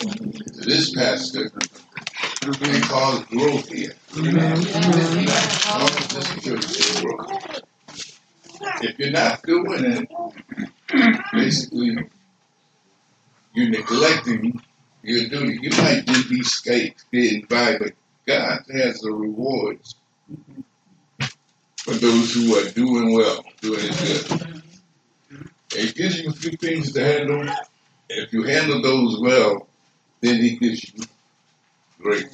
to this pastor and cause growth here. Cause this church to grow. If you're not doing it, basically you're neglecting your duty. You might just be getting by, but God has the rewards for those who are doing well, doing it good. It gives you a few things to handle. And if you handle those well, then He gives you greater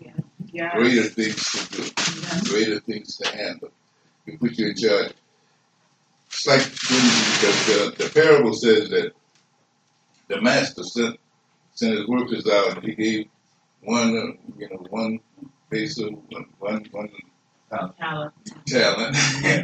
things to do, greater things to handle. He put you in charge. It's like when the parable says that the master sent his workers out, and he gave one piece of one talent,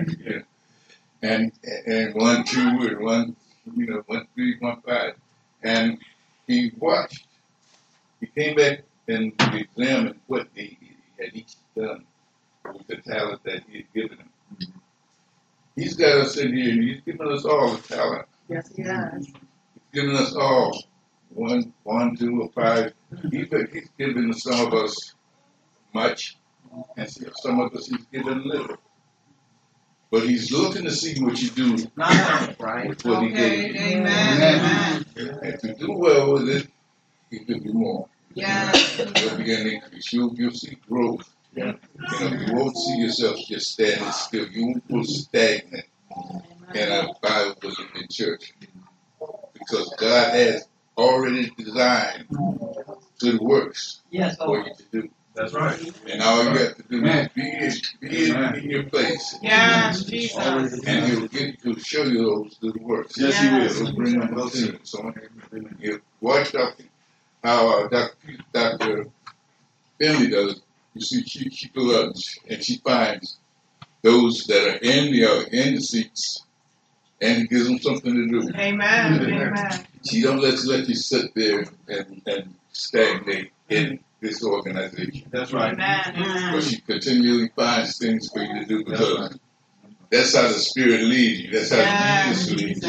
and 1, 2, and 1, 1, 3, 1, 5, and he watched. He came back and examined what they had each done with the talent that he had given them. He's got us in here, and He's given us all the talent. Yes, He has. He's given us all 1, 2, or 5. He's given some of us much, and some of us He's given little. But He's looking to see what you do with what He gave you. Amen. And to do well with it, He give you more. Yes. You'll begin to increase. You'll see growth. You won't see yourself just standing still. You won't feel stagnant in a Bible-believing church, because God has already designed good works for you to do. That's right. And all you have to do is be in your place. Yes, Jesus. And He'll show you those good works. Yes, He will. He'll bring them to you. So you watch how Dr. Finley does. You see, she looks and she finds those that are in the seats, and gives them something to do. Amen. She don't let you sit there and stagnate in this organization. That's right. Amen. But she continually finds things for you to do, because that's how the Spirit leads you. That's how Jesus leads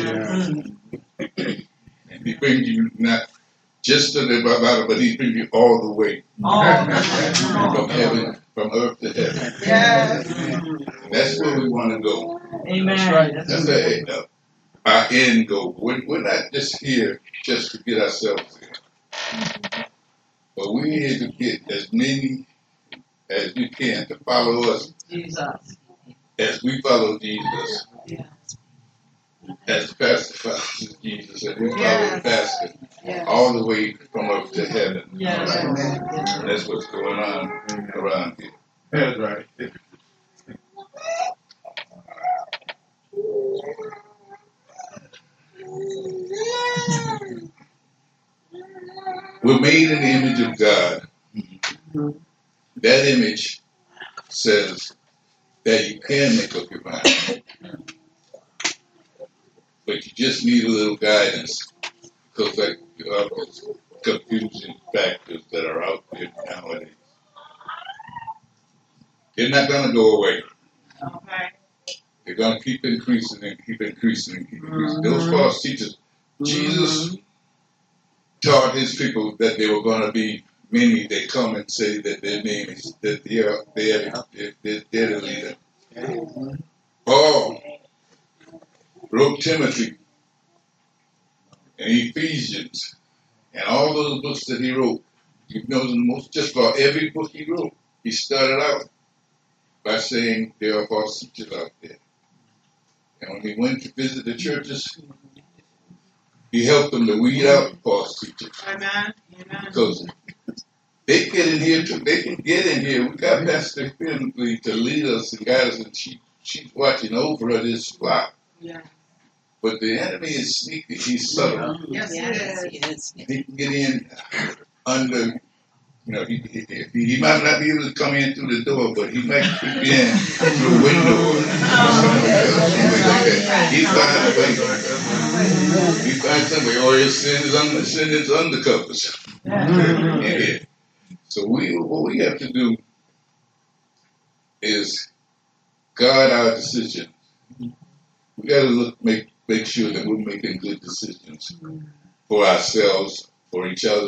you. And He brings you not just to the bottom, but He brings you all the way from heaven, from earth to heaven. Yes. And that's where we want to go. Amen. That's our end goal. We're not just here just to get ourselves in, but we're here to get as many as we can to follow us, Jesus. as we follow Jesus. Yes. As the pastor follows Jesus, and we follow the pastor all the way from earth to heaven. Yes. That's what's going on around here. That's right. We're made in the image of God. That image says that you can make up your mind, but you just need a little guidance, because like those confusing factors that are out there nowadays, they're not going to go away. Okay. They're going to keep increasing and keep increasing and keep increasing. Those false teachers, Jesus taught His people that there were going to be many that come and say that their name is, that they're the leader. Paul wrote Timothy and Ephesians and all those books that he wrote. You know, just about every book he wrote, he started out by saying there are false teachers out there. And when he went to visit the churches, he helped them to weed out false teachers. Amen. Because they get in here too. They can get in here. We got Pastor Finley to lead us and guide us, and she's watching over this flock. Yeah. But the enemy is sneaky. He's subtle. Yes, he is. He can get in under. You know, he might not be able to come in through the door, but he might creep in through a window or something like that. He finds a way. He finds some way, or his sin is undercovers. Yeah. So what we have to do is guard our decisions. We got to make sure that we're making good decisions for ourselves, for each other,